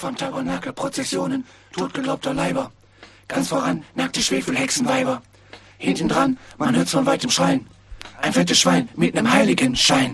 von Tabernakelprozessionen, totgelaubter Leiber. Ganz voran nackte Schwefelhexenweiber. Hinten dran, man hört's von weitem schreien. Ein fettes Schwein mit nem heiligen Schein.